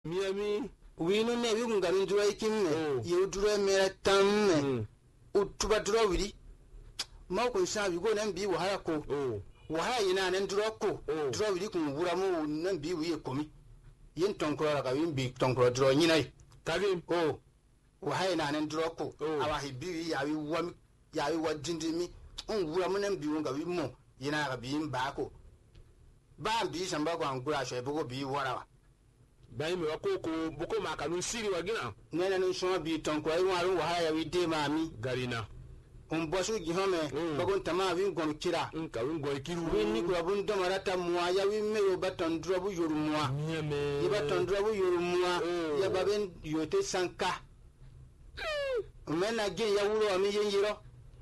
Miami winu ne wi ngalin dura ikimme ye dura mera tamme utuba dura wiri ma ko sha wi go nan bi wahala ko wahala yina nan dura ko dura wiri kun wura mu nan bi wi komi yin tonkoro ka wi bi tonkoro dura nyinai tabi wahala yina nan dura ko awa hibi ya wi wadindimi on wura mu nan bi wonga wi mo yina ka bi mba ko ba bi shamba ko an gura sho e bugo bi warawa bayi mi wakoko boko makanu siri wagina nena nun shoma bi ton ko ay waru wa haya wi de mami garina on bosu gihome bagon tama wi gon kira ka wi gon kiru wi ni ko bun do marata muwa ya wi me yo baton drobu yoru muwa nyeme ya baton drobu yoru muwa ya baben yote sanka mena ge ya wuro mi yiro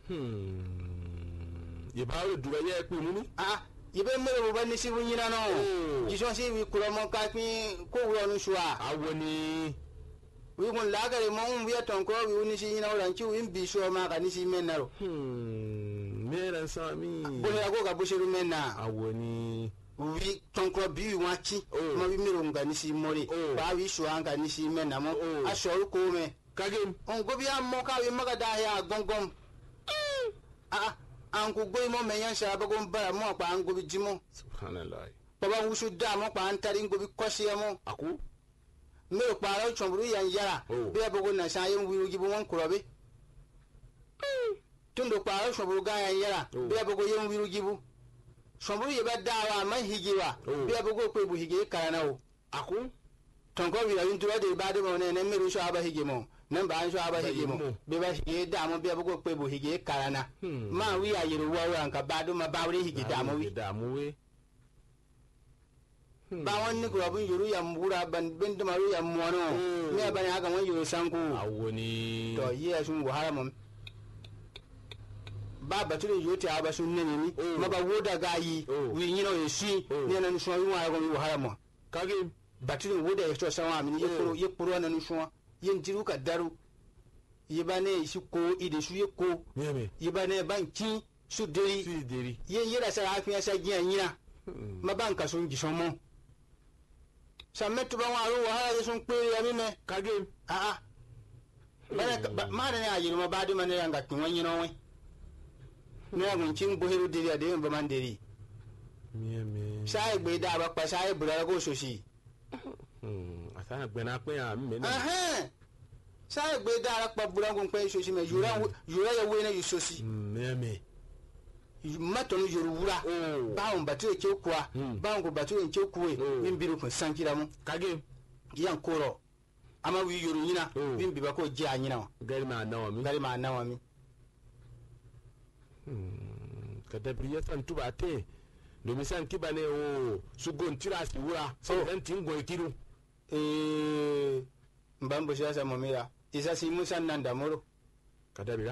ye bawo duga ye pe munu ibe mere bo bani si bunyina no jison si wi kuro mo ka pi ko wo no shwa awoni wi gon lagare mo wi ton ko wi ni si nyina oran ki wi bi so ma ka ni si menaro meran sami bo ya go ga bo shiru menna awoni wi ton ko bi wa ki ma wi mero nga ni si mori ba wi so anga ni si menna mo ashoru ko me kage on go bi am mo ka wi maga da ya gongom anku goy mo meyan sha bagon bara mo pa ango bi jimo subhanallah baba wusu da mo pa antari ngo bi kosia mo aku me o pa ro chomburu yan yara be bagon na sha yen wiru gibu won kurobe tundo pa ro chomburu ga yan yara be bagon yen wiru gibu chomburu ye ba dawa man higiwa be bagon ko bu hige karana o aku tonko wi la yinturo de ba de mo ne me ru sha ba hige mo nan ba an so aba hige mo be ba hige da mo be bago pe bo hige karana ma wi ayiru wa wa nka ba do ma ba wuri hige da mo wi ba won ni ko abun yuru ya mbura ban ben do maru ya mo no me ba ne aka won yuru sanku awoni to ye sun go haramon ba batule yote aba sun ne ni ma ba woda gayi wi nyino yesi ne nan so wi wa go haramon kage batule woda ya to sanwa mi ye kuro nan so yin jiru ka daru yibane shi ko ide su yeko yibane banki su deri yin yira sa afiya sa giyan yina ma banka sun gishomo sametu ba wa ru wa sun pe ya mi me kage bana ma da ne ayiru ma ba de man ya nga tun wanyi no we ne agun cin boheru deri ade ba man deri sai gbe da ba pa sai bura go so si asana gbena pe ya mi me sai gbe dara pa burangun pe so si me yura ya we na yusosi me matonu yoru wura bawo batu ke kwa bawo ko batu ke kuwe min biru ko sankira mu kage yan koro ama wi yoru nyina min biba ko ji anyina gari ma nawa mi kada priya san tuba te do mi san kibane o sugon tirasi wura so dan tingo ikiru mbambo sasa momira isa si musa nanda moro kadabira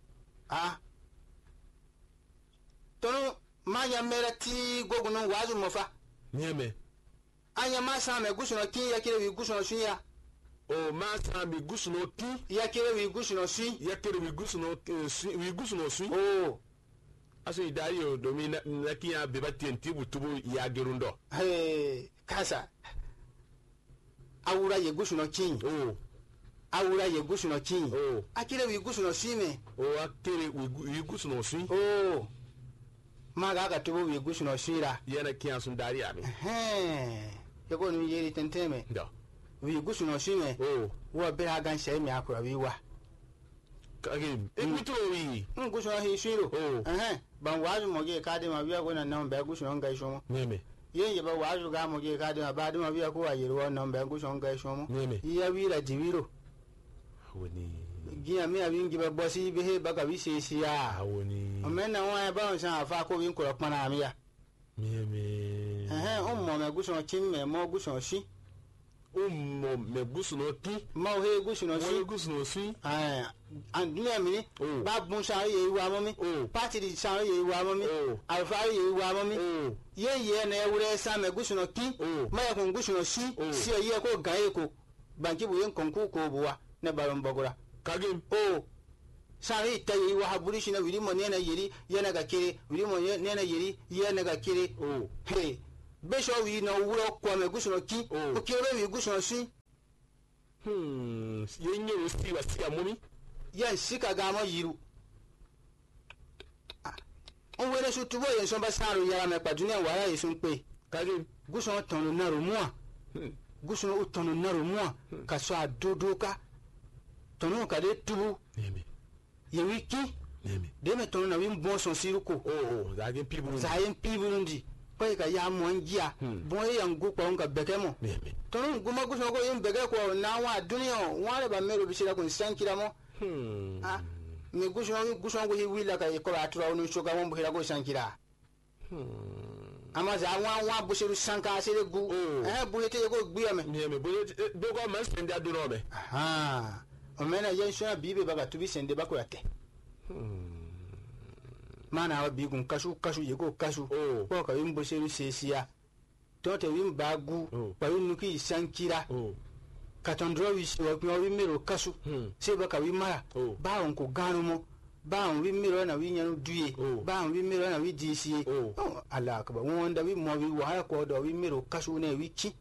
tono manya mera ti goguno wazu mofa nyeme anya masa me gusuno ki yakire wi gusuno sunya o masa mi gusuno ki yakire wi gusuno su yakire wi gusuno su aso idari o domina nakiya bebati entibu tubu ya gerundo kasa awura ye gusuno kin awura ye gusuno kin akire wi gusuno sime akire wi gusuno su maga ga tubu wi gusuno sira yana kiyan sun dari abi ye ko ni yeri tenteme da wi gusuno sime wa bira gan shay mi akura wi wa kage ekuto wi gusuno hi siro ban wazu moge kade ma biya gona nan ba gusuno ngai shomo meme yen yeba wazu ga moge kade ma ba dum biya ko ayiru wannan ba gusuno ngai shomo iya wira jiwiro woni giya mi abin giba bosi behe baka wi sesiya woni omena wa ba san afa ko win ko pana amiya meme ummo me gusuno chimme mo gusuno si ummo me gusuno ki mo he gusuno si andunya mi ba bun sa ye wa mo mi party di sa ye wa mo mi alfa ye wa mo mi ye na ewure sa me gusuno ki ma ya kun gusuno si ye ko gaye ko banki bu yen konku ko buwa na baron bagura kage sari ta yi wa haburi shi na wiri mo ne na yiri yana ga kire wiri mo ne na yiri yana ga kire besho wi na wuro ko me gusuno ki o kire wi gusuno si yenye usi wasi amumi yan sika ga mo yiru o wele su tubo yen so ba saru yara me padune wara yesun pe kage gusuno tonu na rumua gusuno utonu na rumua ka so adodoka tonu ka de tubu neme ye wiki neme de me tonu na wi bon son siruko zagen piburu zayen piburundi ko ka ya mo ngia bon yan gu ko nga bekemo neme tonu guma gusuno ko yin bege ko na wa duniya wa ba mero bi sira ko sankira mo me gusuno go wila ka ko atura onu shoga mo buhira go sankira ama za wa bushiru sanka asire gu buhete go gbiyame neme bo ko man sende aduro me o mena yen shona bibe baga tubi sende bako yate mana wa bigun kasu yego kasu ko ka yim bushiru sesia tote wim bagu pa yunuki sankira katondro wi wa ko wi mero kasu se baka wi mara ba on ko ganu mo ba on wi mero na wi nyanu duye ba on wi mero na wi disi ala akbar won da wi mo wi wa ko do wi mero kasu na wi ki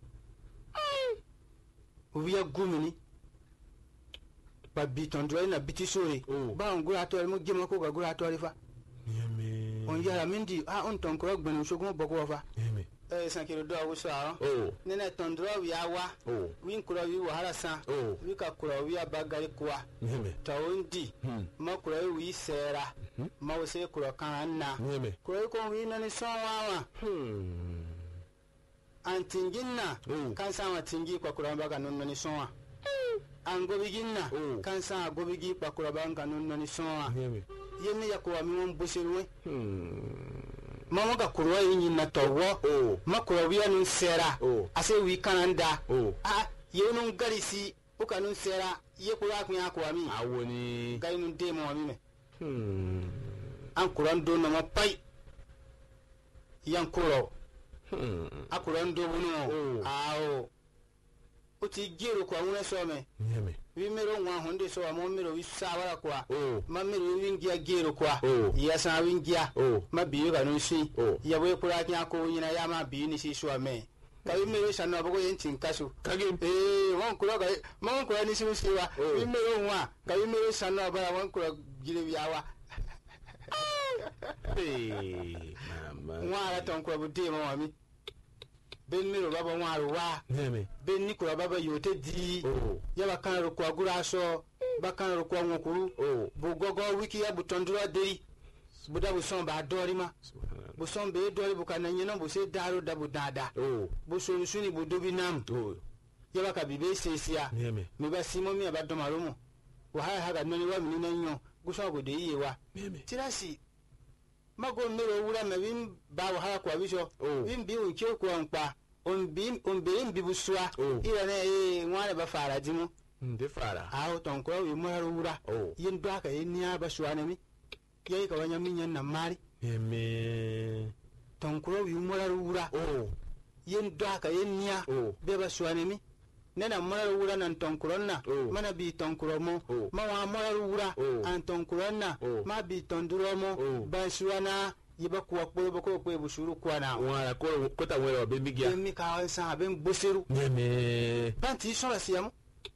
wi ya gumini pa bitondro na bitisore ba on gura to mo gema ko ga gura to rifa on yara mindi on ton ko gbenu shogun boko fa sankiro do awusa nene tondro wi awa wi nkuro wi wahala san wi ka kuro wi abagari kwa tawundi ma kuro wi sera ma wose kuro kan na kuro ko wi nani sonwa antinginna kan sama tingi kwa kuro baga nonni sonwa an gobiginna kan sama gobigi kwa kuro baga nonni sonwa yemi yakwa mi won busirwe mama ka kurwa yin na towo makura wiya nun sera ase wi kananda yenun garisi uka nun sera ye kura kun ya kwa mi awoni gai nun demo mi me an kuran do na mapai yan kuro akuran do bunu uti gero kwa una so me wi mero nwa honde so amo mero wi sawara kwa ma mero wi ngia gero kwa ya sa wi ngia ma biyo ga no si ya we kura kya ko yina ya ma biyo ni si so ame ka wi mero sanna bogo yen tin kasu kage won kura ga ma kura ni si si wa wi mero nwa ka wi mero sanna ba won kura gire ya wa mama nwa ra ton kura bu de ma wa mi ben mero baba nwaru wa ben nikura baba yote di yaba kan ro kwa gura so ba kan ro kwa nwokuru bu gogo wiki ya butondura deri buda bu son ba dorima bu son be dori bu kan nyina bu se daro da bu dada bu so suni bu dobi nam yaba ka bibe sesia mi ba simo mi ba do marumo wa ha ga noni wa mi nanyo guso go de yiwa tirasi mago mero wura me wim ba wa ha kwa wiso wim bi un kyo ko anpa on bi bi buswa ira ne ngwane ba fara dimu de fara ton ko wi mo wura yin do aka yin ya ba shwa ne mi yayi ka wanya min yan na mari ton ko wi mo wura yin do aka yin ya be ba shwa ne mi nena mo wura nan ton kuronna mana bi ton kuromo ma wa mo wura an ton kuronna ma bi ton duromo ba shwana yiba kuwa kpo ko bushuru kwa na wala ko ta wera be migia mi ka sa ben boseru banti so la siam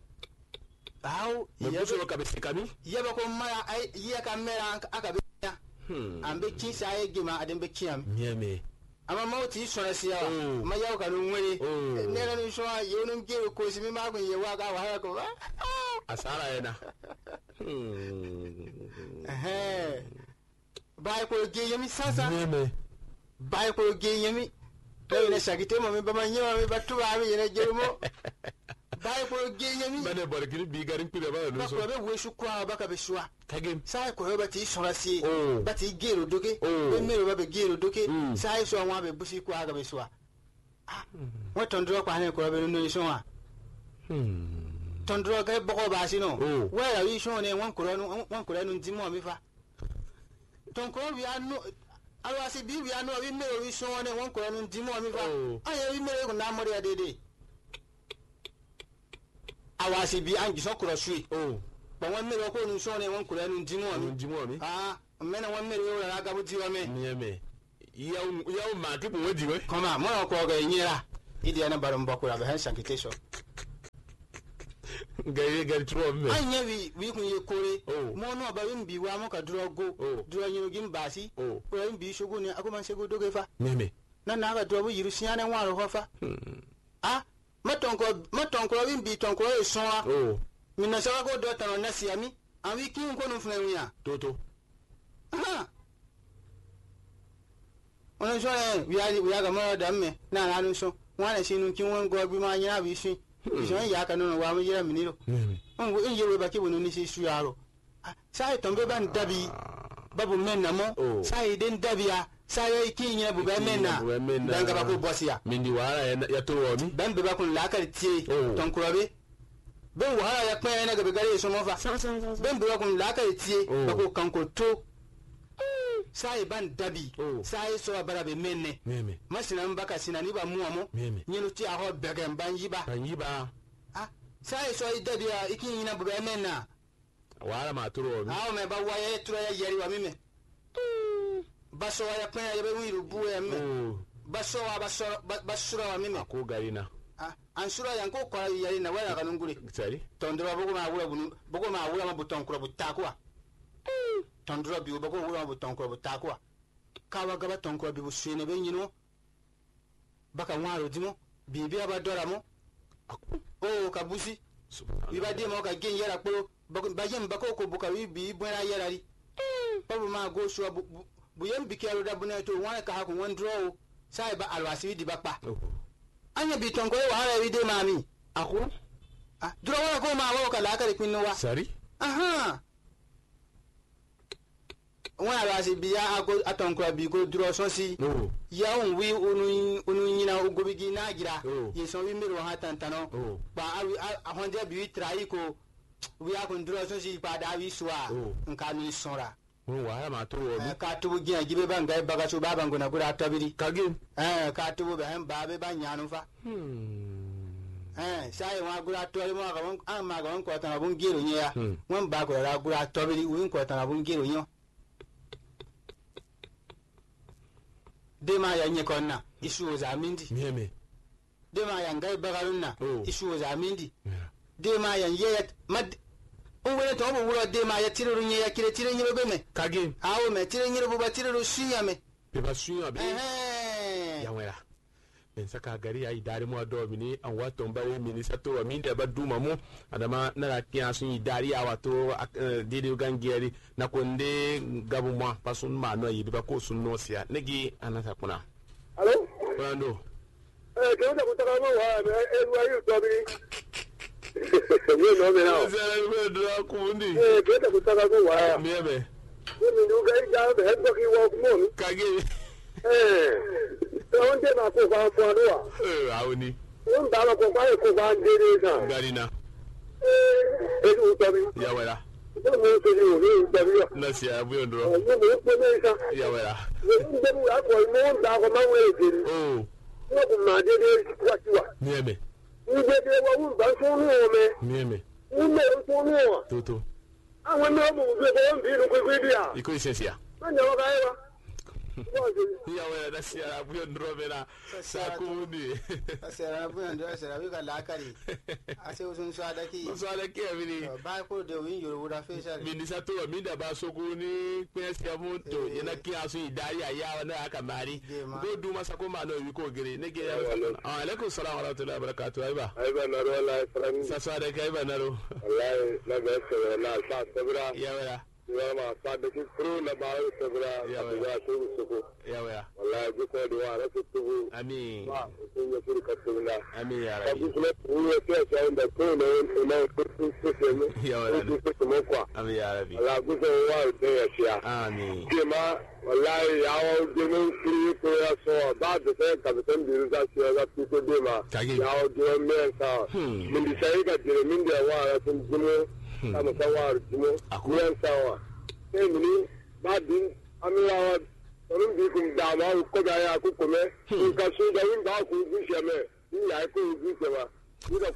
me boseru ka be sikami yaba ko mara ai yiya ka mera aka be ya ambe kisa ai gima adem be kiam ama mauti so la siya ma yaw ka no nwere ne na ni so yonu ngero ko simi ma ko yewa ka wa ko asara yana bai ko ge yemi sasa bai ko ge yemi tawi na shagite mo mi bama nyima mi batuba mi yene jerumo bai ko ge yemi bane borgiri bi garin pide ba no so ba be weshu kwa baka be shwa kage sai ko ba ti so rasi ba ti gero doke be mero ba be gero doke sai so anwa be busi kwa ga be shwa wa tondro kwa ne ko be no so wa tondro ga boko ba sino wa ya wi so ne wan kuro no ndimo mi fa ton ko wi anu alwa si bi wi anu wi mero wi so ne won ko anu ndimo mi fa aye wi mero ko na mori adede awasi bi angi so kuro sui ba won mero ko nu so ne won ko anu ndimo mi mena won mero yo ra ga bu diwa me nieme yau ma ki bu wadi we koma mo ko ga nyira idi ana barum bakura ba han sankiteso gari tro me anya wi kun ye kore mo no ba wi bi wa mo ka drogo dro nyino gim basi ko wi bi shogo ni akoma sego doge fa meme na ga drobo yiru siane wa ro fa matonko wi bi tonko e sonwa minna sawa ko do tan na siami an wi kin ko no funa wiya toto ona so wi ga mo da me na nu so wana sinu kin won go bi ma nya bi shi so ya ka no wa mo yira miniro wo in yewe ba ke wono ni su yaro sai tombe ban dabi babu menna mo sai den dabia sai kin nya bu ba menna dan ga ba ko bosia mindi wara ya to wo mi dan be ba kun la ka tie ton kurabe ben wara ya pa na ga be gare so mo fa ben be ba kun la ka tie ba ko kan ko to sai ban dabi sai so bara be menne masinan baka sinani ba muamo nyinu ti aho begen ban yiba sai so dabi ya ikin ina bu be menna wara ma turo mi me ba wa ya turo ya yeri wa mime baso ya pa ya be wiru bu ya me baso wa mime ko gari na an sura yan ko kwa yeri na wala kanun guri sari tondro bugo ma wura ma buton kuro butakwa tondro bi bugo wura ma buton kuro butakwa kawa gaba ton kuro bi busene be nyino baka nwaro dimo bibi aba dora mo kabusi biba de mo ka gen yara kporo ba yem bako ko buka wi bi bwana yara ri babu ma go shuwa bu yem bi kero da buna to wana ka hakun wan draw sai ba alwasi di bakpa anya bi ton ko wa hara wi de mami draw wala ko ma wa ka la ka ri kwinno wa sari wana alwasi bi ya ago aton ko bi go draw so si ya on wi unu nyina ugobigi na gira ye so wi mero ha tantano ba a honje bi trai ko wi a kun draw so si pa da wi suwa nka ni sonra wa ma to wo ka tubu giya gibe ban ga baga so baban guna gura tabiri kage ka tubu be han babe ban nyanu fa sai wa gura tori mo ga won an ma ga won ko tan abun gero nya won ba ko ra gura tabiri win ko tan abun gero nya dema ya nye konna isu zamindi meme dema ya ngai bagarunna isu zamindi dema ya yeyat mad onwere to bo wuro dema ya tiriru nye ya kire tire nyiro beme kage awo me tire nyiro buba tiriru suya me be ba suya be ya wera ben saka gari ai dare mo do mini an wato bare mini sato wa min da ba duma mu adama na ra kiya sun yi dari a wato dede gangeri na konde gabu mo pasun ma no yi ba ko sun no sia negi anata kuna allo brando ke wanda ku taka mo wa wa yu to bi ni no me na zara be do ku ndi ke wanda ku taka mo wa meme ni ndu ga ja be to ki wo mo kage on de ma ko ba ko do wa awoni on da ko ba ko ba de sa gari na u to bi ya wera mo to ni u to bi na sia bu ndro mo ko me sa ya wera ni de ya ko mo da ko ma we de mo ko ma de wa ti wa meme ni de wa u ba so nu o me meme u me so nu o toto àwọn no mo be ko bi nu ko bi ya iko isensia na nya wa ga wa ya wera na sia bu ndro bena sakuni asera bu ndro asera wi ka lakari ase usun so adaki so adaki amini ba ko de win yoro wuda facial mini sato wa minda ba sokuni pesi amonto yana ki asu idari aya na aka mari go du masa ko ma no wi ko gere ne ge alaikum salam wa rahmatullahi wa barakatuh aiba na ro la fran sa adaki aiba na ro wallahi na ga se na sa sabra ya wera ya ma sa da ki pro na ba sabra ya to suko ya wera wallahi ji ko do wa rasu tubu amin ba sun ya furu katuna amin ya rabbi rabbi kuma ku ya ce sai da ko ne na ku su ne ya wera ku mu kwa amin ya rabbi Allah ku so wa da ya shiya amin ma wallahi ya wa jinin kiri ko ya so ba da sai ka san biru za su ya ku ko de ma ya wa jinin men sa min di sai ga jinin min da wa ya sun jinin kama sawar jinin kuyan sawa sai mini ba din amiyawa onun bi kun da ma ko da ya ku kuma in ka so da in ba ku ji sheme in ya ku ji shema ni da ku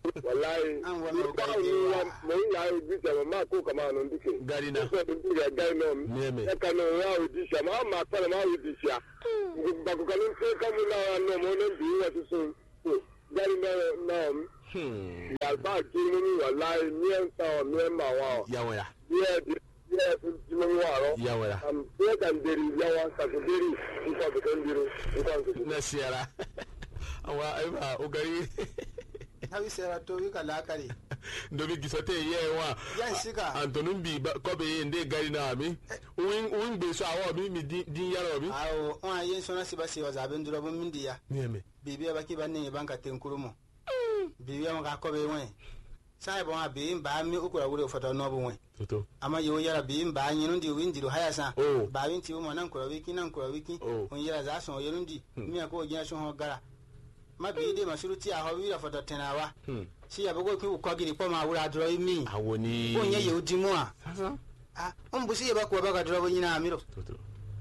wallahi an wa no ka kai mo ya bi ta ma ko kama no ndike gari na so bi ga gai no Meme. ya ka no ya udi sha ma pa ma udi sha ba ko kan se ka mu na no mo no bi wa so gari no ya ba ki ni wallahi ni en sa mi ma wa yawa ya ya mo wa ro yawa ya ya kan deri ya wa ka deri ko ko kan dero ko na siyara awa ai ba o gari hawi sera to wi kala kare dobi gisote ye wa yan sika antonun bi ko be nde gari na mi win gbe so awo mi din yaro mi awo on ayen sona siba si wa zaben duro bo mindi ya Meme. bibi ba ki banne banka tenkurumo bibi ma ka ko be wen sai bon abi ba mi ukura wure foto no bo wen toto ama yo yara bi ba nyinu ndi windi ro haya sa Oh. ba winti mo nan ko wiki Oh. on yara za so yelu ndi mi ko gina so ho gara ma bi de masuruti a ho wi ra foto tenawa si ya bogo ku ko giri ko ma wura dro mi awoni ko nye ye udimu a sasa ah on busi ye ba ko ba ga dro bo nyina amiro toto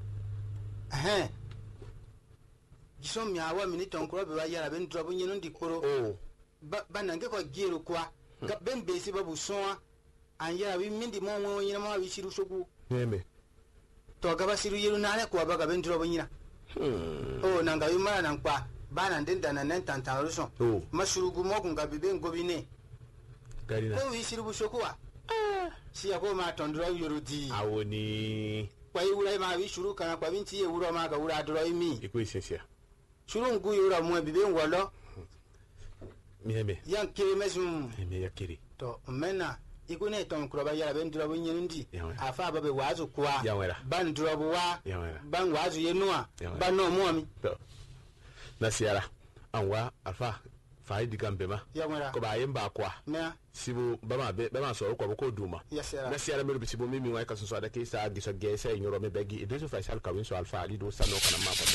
gisom mi awa mini ton ko be wa yara ben dro bo nyinu ndi koro oh ba nange ko giru kwa ga ben be si babu soa an yara wi mindi mo mo nyina ma wi shiru sogu Meme. to gaba siru yiru na ne ko ba ga ben dro bo nyina oh nanga wi mara nan kwa ba nan den da nan tantan ruso Oh. masurugu mo kun ga bibe ngobi ne gari na ko wi shiru bu sokuwa si ya ko ma ton dro yiru di awoni kwa yi wura ma wi shuru kana kwa binti ye wura ma ga wura dro mi iko isensia shuru ngu yura mo bibe ngolo Meme. yan kire mesum Meme ya kiri to mena ikune ton kroba yara ben dro bo nyinundi Yawe. afa ba be wazu kwa Yawera. ban dro bo wa Yawera. ban wazu yenua Yawera. ban no mo mi to na siyara anwa alfa fa idi gambe ma yamara ko ba yin ba kwa na sibu bama so ko ko duma yasera na siyara mero bisibu mimi wa ka so da ke sa giso ge sa nyoro me begi ido so fa sal kawin so alfa ali do sano kana ma ko